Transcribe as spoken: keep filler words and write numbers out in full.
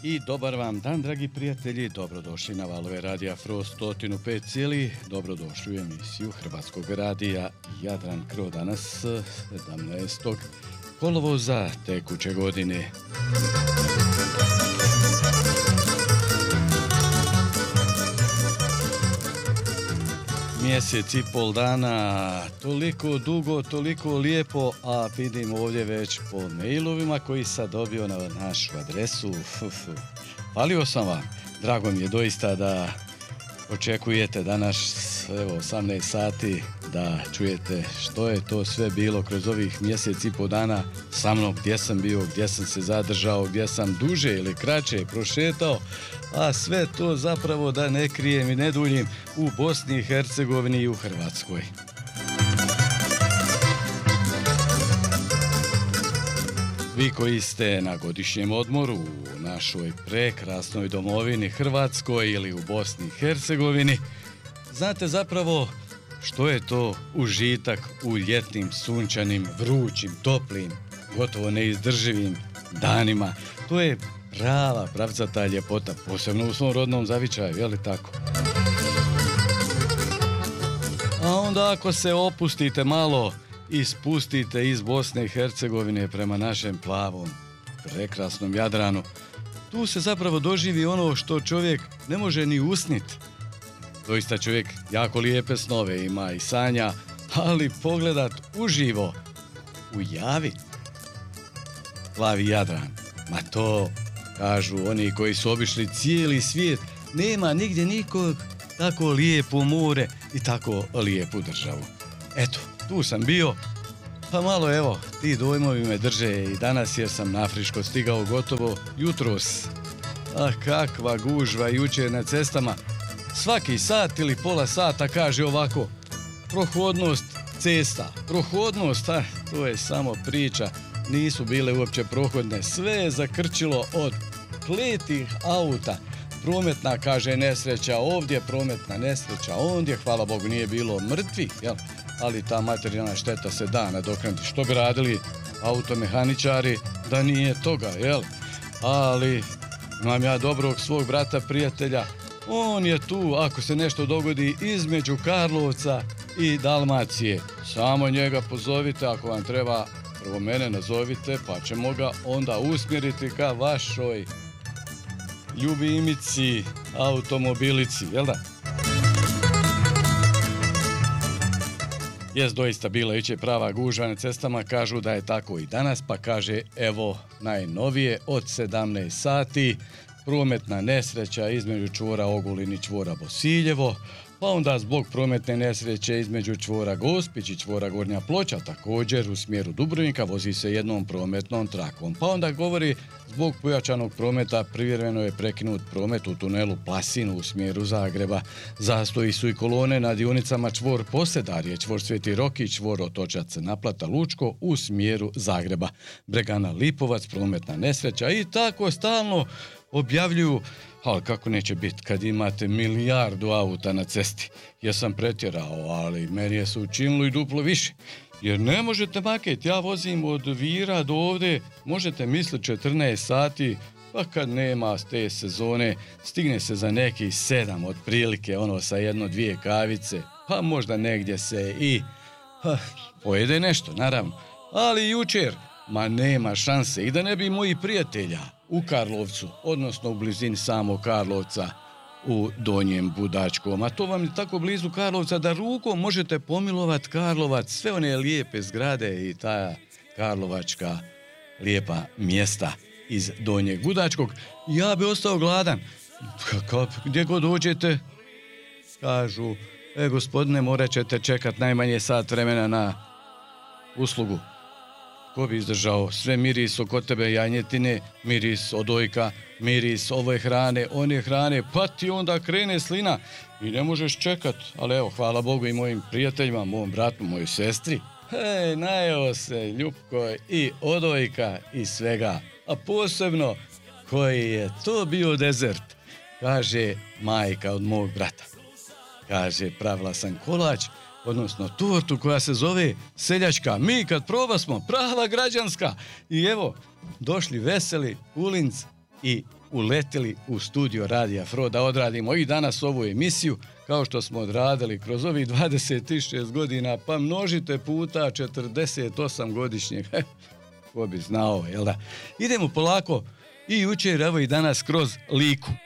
I dobar vam dan, dragi prijatelji, dobrodošli na valove radija Frost sto pet cijeli, dobrodošli u emisiju Hrvatskog radija Jadran Kro danas sedamnaestog kolovoza tekuće godine. Mjesec i pol dana, toliko dugo, toliko lijepo, a vidim ovdje već po mailovima koji sam dobio na našu adresu. Uf, palio sam vam, drago mi je doista da očekujete danas evo, osamnaest sati da čujete što je to sve bilo kroz ovih mjesec i pol dana sa mnom, gdje sam bio, gdje sam se zadržao, gdje sam duže ili kraće prošetao, a sve to zapravo da ne krijem i ne duljim u Bosni i Hercegovini i u Hrvatskoj. Vi koji ste na godišnjem odmoru u našoj prekrasnoj domovini Hrvatskoj ili u Bosni i Hercegovini, znate zapravo što je to užitak u ljetnim, sunčanim, vrućim, toplim, gotovo neizdrživim danima. To je prava, pravcata ljepota, posebno u svom rodnom zavičaju, je li tako? A onda ako se opustite malo i spustite iz Bosne i Hercegovine prema našem plavom, prekrasnom Jadranu, tu se zapravo doživi ono što čovjek ne može ni usniti. Doista čovjek jako lijepe snove ima i sanja, ali pogledat uživo, ujavi plavi Jadran, ma to kažu oni koji su obišli cijeli svijet, nema nigdje nikog tako lijepo more i tako lijepu državu. Eto, tu sam bio, pa malo evo, ti dojmovi me drže i danas jer sam na friško stigao gotovo jutros. Ah, kakva gužva jučer na cestama. Svaki sat ili pola sata kaže ovako, prohodnost cesta, prohodnost, ah, to je samo priča, nisu bile uopće prohodne, sve je zakrčilo od pletih auta. Prometna, kaže, nesreća ovdje, prometna nesreća ondje, hvala Bogu nije bilo mrtvih, jel? Ali ta materijalna šteta se da nadoknaditi. Što bi radili automehaničari da nije toga, jel? Ali imam ja dobrog svog brata, prijatelja, on je tu ako se nešto dogodi između Karlovca i Dalmacije. Samo njega pozovite, ako vam treba, prvo mene nazovite, pa ćemo ga onda usmjeriti ka vašoj ljubimici, automobilici, jel da? Jest doista bila iće prava gužva na cestama, kažu da je tako i danas, pa kaže evo najnovije od sedamnaest sati, prometna nesreća između čvora Ogulin i čvora Bosiljevo, pa onda zbog prometne nesreće između čvora Gospić i čvora Gornja Ploča, također u smjeru Dubrovnika vozi se jednom prometnom trakom. Pa onda govori zbog pojačanog prometa privremeno je prekinut promet u tunelu Plasinu u smjeru Zagreba. Zastoji su i kolone na dionicama čvor Posedarje, čvor Sveti Rok i čvor Otočac Naplata Lučko u smjeru Zagreba. Bregana Lipovac, prometna nesreća i tako stalno objavljuju, ali kako neće biti kad imate milijardu auta na cesti. Ja sam pretjerao, ali meni je se učinilo i duplo više. Jer ne možete maketi, ja vozim od Vira do ovdje, možete misliti četrnaest sati, pa kad nema te sezone, stigne se za neki sedam otprilike, ono sa jedno dvije kavice, pa možda negdje se i ha, pojede nešto, naravno. Ali jučer, ma nema šanse, i da ne bi moji prijatelja u Karlovcu, odnosno u blizini samog Karlovca, u Donjem Budačkom, a to vam je tako blizu Karlovca da rukom možete pomilovat Karlovac, sve one lijepe zgrade i ta karlovačka lijepa mjesta iz Donjeg Budačkog. Ja bi ostao gladan. Kako, gdje god dođete, kažu, e gospodine, morat ćete čekat najmanje sat vremena na uslugu. Ko bi izdržao? Sve miris oko tebe janjetine, miris odojka, miris ove hrane, one hrane, pa ti onda krene slina i ne možeš čekat. Ali evo, hvala Bogu i mojim prijateljima, mom bratu, mojoj sestri. Hej, najeo se Ljupko i odojka i svega, a posebno koji je to bio dezert, kaže majka od mog brata. Kaže, pravila sam kolač, odnosno tortu koja se zove seljačka. Mi kad probasmo, prava građanska. I evo, došli veseli, ulinc i uletili u studio Radija Fro da odradimo i danas ovu emisiju kao što smo odradili kroz ovih dvadeset šest godina, pa množite puta četrdeset osam godišnjeg. Ko bi znao, jel da? Idemo polako i jučer, evo i danas kroz Liku.